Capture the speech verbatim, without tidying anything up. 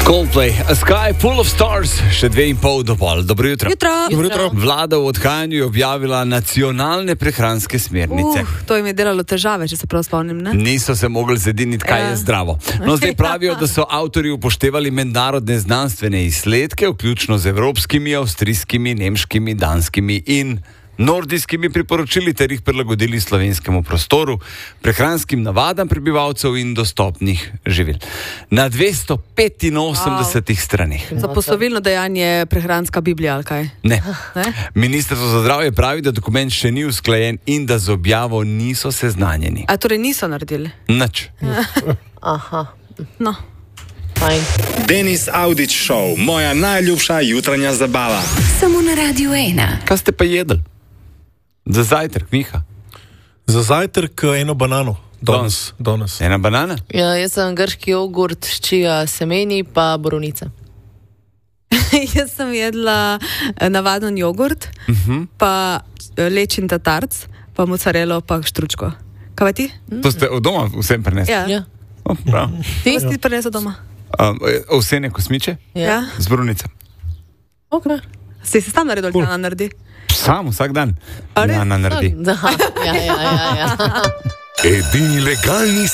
Coldplay, A Sky Full of Stars, še dve in pol do pol. Dobro jutro. Jutro. Jutro. Vlada v odhajanju je objavila nacionalne prehranske smernice. Uh, to jim je delalo težave, če se prav spomnim, ne? Niso se mogli zediniti, kaj je zdravo. No, zdaj pravijo, da so avtorji upoštevali mednarodne znanstvene izsledke, vključno z evropskimi, avstrijskimi, nemškimi, danskimi in nordijskimi priporočili, ter jih prilagodili slovenskemu prostoru, prehranskim navadam prebivalcev in dostopnih živil. Na dvesto petinosemdesetih wow. straneh. Za poslovilno dejanje prehranska Biblija, ali kaj? Ne. Ne? Ministrstvo za zdravje pravi, da dokument še ni usklajen in da z objavo niso seznanjeni. A torej niso naredili? Nič. Aha. No. Fajn. Denis Audić Show, moja najljubša jutranja zabava. Samo na Radiu ena. Kaj ste pa jedli? Za zajtrk, Miha? Za zajtrk eno banano. Danes. Danes. Ena banana? Ja, jaz sem grški jogurt s čija semeni pa borovnica. Jaz sem jedla navaden jogurt, uh-huh. pa lečin tatarc, pa mozzarelo, pa štručko. Kaj pa ti? To ste od doma vsem prinesli? Ja. Ja. Oh, prav. Ti si prinesel doma? Um, ovsene kosmiče? Ja. Z borovnicami. Okay. Si se tam naredil, da Jana naredi? Sam, vsak dan. A res? Jana naredi. Da, ja, ja, ja, ja. Edini legalni